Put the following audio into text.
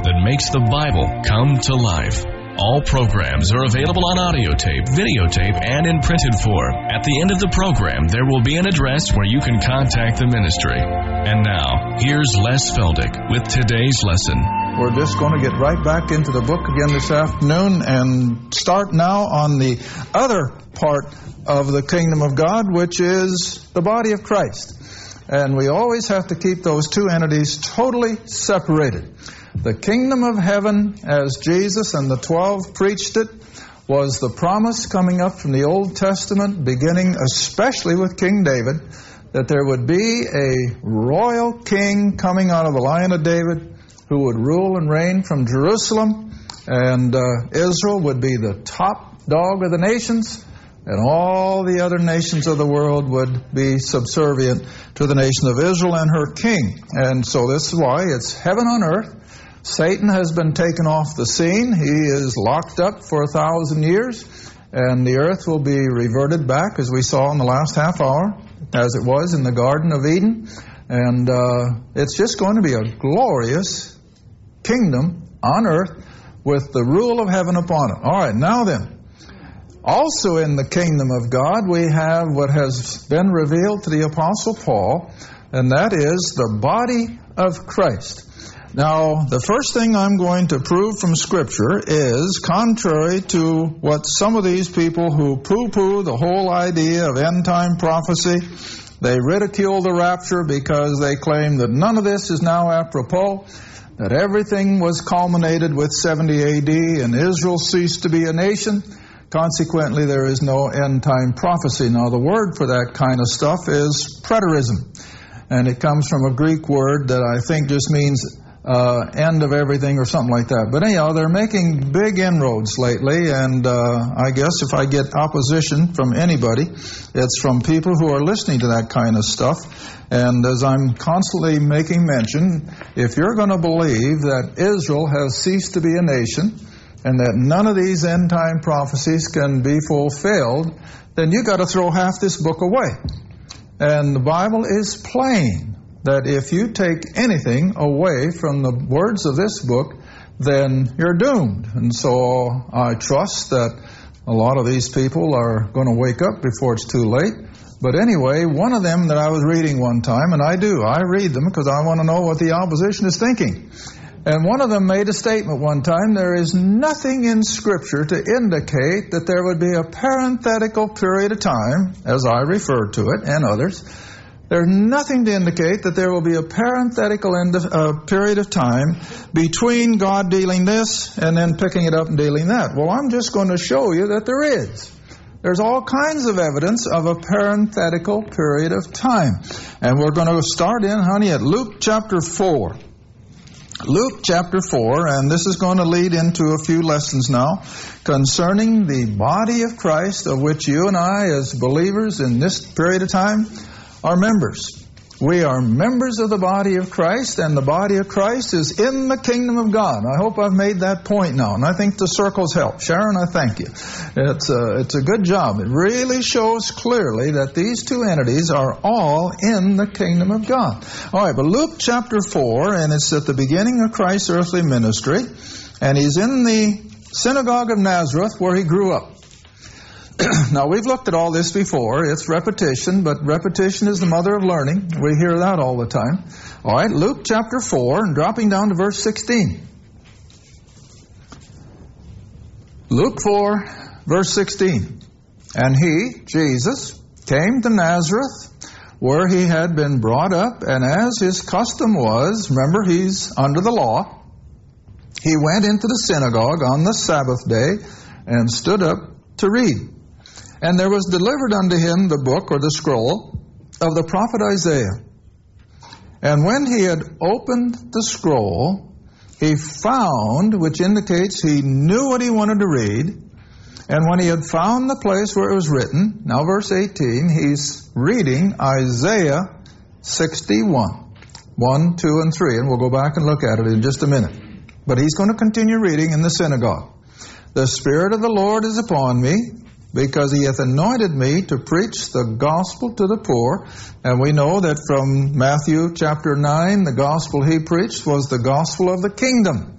that makes the Bible come to life. All programs are available on audio tape, videotape, and in printed form. At the end of the program, there will be an address where you can contact the ministry. And now, here's Les Feldick with today's lesson. We're just going to get right back into the book again this afternoon and start now on the other part of the kingdom of God, which is the body of Christ. And we always have to keep those two entities totally separated. The kingdom of heaven, as Jesus and the 12 preached it, was the promise coming up from the Old Testament, beginning especially with King David, that there would be a royal king coming out of the line of David who would rule and reign from Jerusalem, and Israel would be the top dog of the nations, and all the other nations of the world would be subservient to the nation of Israel and her king. And so this is why it's heaven on earth. Satan has been taken off the scene. He is locked up for 1,000 years, and the earth will be reverted back, as we saw in the last half hour, as it was in the Garden of Eden. And it's just going to be a glorious kingdom on earth with the rule of heaven upon it. All right, now then. Also in the kingdom of God, we have what has been revealed to the Apostle Paul, and that is the body of Christ. Now, the first thing I'm going to prove from Scripture is, contrary to what some of these people who poo-poo the whole idea of end-time prophecy, they ridicule the rapture because they claim that none of this is now apropos, that everything was culminated with 70 AD and Israel ceased to be a nation. Consequently, there is no end-time prophecy. Now, the word for that kind of stuff is preterism, and it comes from a Greek word that I think just means end of everything or something like that. But anyhow, they're making big inroads lately, and I guess if I get opposition from anybody, it's from people who are listening to that kind of stuff. And as I'm constantly making mention, if you're going to believe that Israel has ceased to be a nation and that none of these end-time prophecies can be fulfilled, then you got to throw half this book away. And the Bible is plain that if you take anything away from the words of this book, then you're doomed. And so I trust that a lot of these people are going to wake up before it's too late. But anyway, one of them that I was reading one time, and I read them because I want to know what the opposition is thinking. And one of them made a statement one time, there is nothing in Scripture to indicate that there would be a parenthetical period of time, as I referred to it, and others. There's nothing to indicate that there will be a parenthetical period of time between God dealing this and then picking it up and dealing that. Well, I'm just going to show you that there is. There's all kinds of evidence of a parenthetical period of time. And we're going to start in, honey, at Luke chapter 4. Luke chapter 4, and this is going to lead into a few lessons now concerning the body of Christ, of which you and I, as believers in this period of time, are members. We are members of the body of Christ, and the body of Christ is in the kingdom of God. I hope I've made that point now, and I think the circles help. Sharon, I thank you. It's a good job. It really shows clearly that these two entities are all in the kingdom of God. All right, but Luke chapter 4, and it's at the beginning of Christ's earthly ministry, and he's in the synagogue of Nazareth where he grew up. Now, we've looked at all this before. It's repetition, but repetition is the mother of learning. We hear that all the time. All right, Luke chapter 4, and dropping down to verse 16. Luke 4, verse 16. And he, Jesus, came to Nazareth, where he had been brought up, and as his custom was, remember, he's under the law, he went into the synagogue on the Sabbath day and stood up to read. And there was delivered unto him the book, or the scroll, of the prophet Isaiah. And when he had opened the scroll, he found, which indicates he knew what he wanted to read, and when he had found the place where it was written, now verse 18, he's reading Isaiah 61, 1, 2, and 3, and we'll go back and look at it in just a minute. But he's going to continue reading in the synagogue. The Spirit of the Lord is upon me, because he hath anointed me to preach the gospel to the poor. And we know that from Matthew chapter 9, the gospel he preached was the gospel of the kingdom.